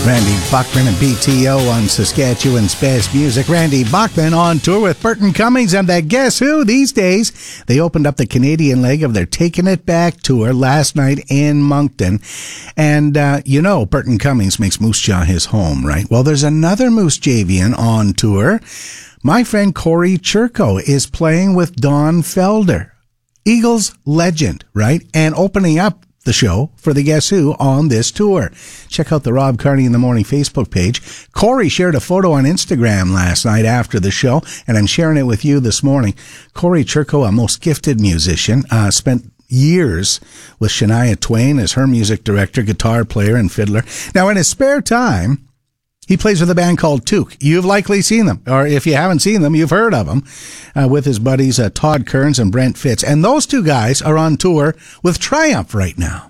Randy Bachman and BTO on Saskatchewan's Best Music. Randy Bachman on tour with Burton Cummings, and guess who? These days, they opened up the Canadian leg of their Taking It Back tour last night in Moncton. And, Burton Cummings makes Moose Jaw his home, right? Well, there's another Moose Javian on tour. My friend Corey Churko is playing with Don Felder, Eagles legend, right? And opening up the show for the Guess Who on this tour. Check out the Rob Carney in the Morning Facebook page. Corey shared a photo on Instagram last night after the show, and I'm sharing it with you this morning. Corey Churko, a most gifted musician, spent years with Shania Twain as her music director, guitar player, and fiddler. Now, in his spare time, he plays with a band called Took. You've likely seen them, or if you haven't seen them, you've heard of them, with his buddies Todd Kearns and Brent Fitz. And those two guys are on tour with Triumph right now.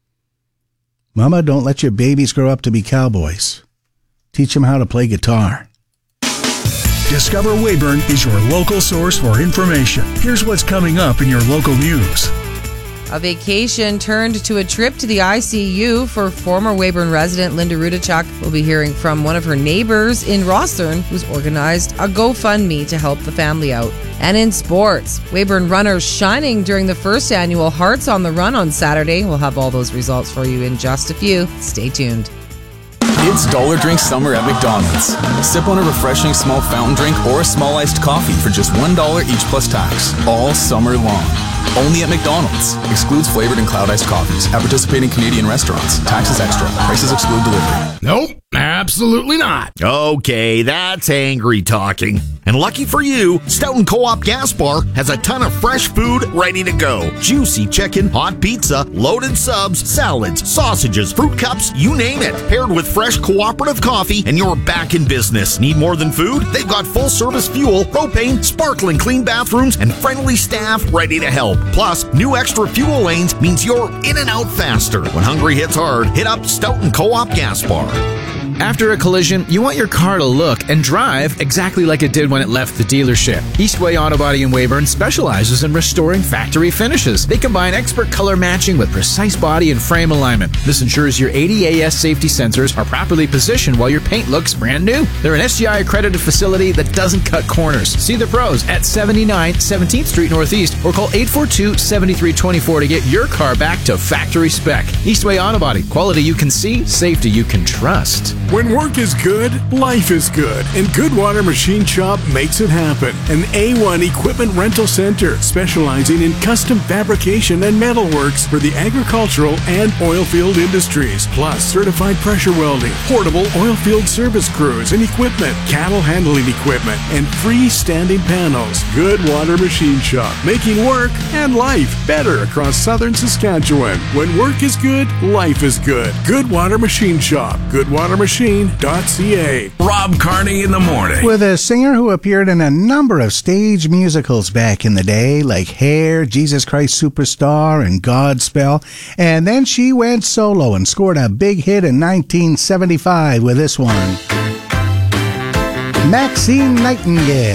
Mama, don't let your babies grow up to be cowboys. Teach them how to play guitar. Discover Weyburn is your local source for information. Here's what's coming up in your local news. A vacation turned to a trip to the ICU for former Weyburn resident Linda Rudachuk. We'll be hearing from one of her neighbors in Rosthern who's organized a GoFundMe to help the family out. And in sports, Weyburn runners shining during the first annual Hearts on the Run on Saturday. We'll have all those results for you in just a few. Stay tuned. It's Dollar Drink Summer at McDonald's. Sip on a refreshing small fountain drink or a small iced coffee for just $1 each plus tax, all summer long. Only at McDonald's. Excludes flavored and cloud iced coffees. At participating Canadian restaurants. Taxes extra. Prices exclude delivery. Nope, absolutely not. Okay, that's angry talking. And lucky for you, Stoughton Co-op Gas Bar has a ton of fresh food ready to go. Juicy chicken, hot pizza, loaded subs, salads, sausages, fruit cups, you name it. Paired with fresh cooperative coffee and you're back in business. Need more than food? They've got full-service fuel, propane, sparkling clean bathrooms, and friendly staff ready to help. Plus, new extra fuel lanes means you're in and out faster. When hungry hits hard, hit up Stoughton Co-op Gas Bar. After a collision, you want your car to look and drive exactly like it did when it left the dealership. Eastway Auto Body in Weyburn specializes in restoring factory finishes. They combine expert color matching with precise body and frame alignment. This ensures your ADAS safety sensors are properly positioned while your paint looks brand new. They're an SGI accredited facility that doesn't cut corners. See the pros at 79 17th Street Northeast or call 842-7324 to get your car back to factory spec. Eastway Auto Body. Quality you can see, safety you can trust. When work is good, life is good, and Goodwater Machine Shop makes it happen. An A1 equipment rental center specializing in custom fabrication and metalworks for the agricultural and oilfield industries, plus certified pressure welding, portable oilfield service crews and equipment, cattle handling equipment, and freestanding panels. Goodwater Machine Shop, making work and life better across southern Saskatchewan. When work is good, life is good. Goodwater Machine Shop, goodwatermachine.ca. Rob Carney in the Morning. With a singer who appeared in a number of stage musicals back in the day, like Hair, Jesus Christ Superstar, and Godspell. And then she went solo and scored a big hit in 1975 with this one. Maxine Nightingale.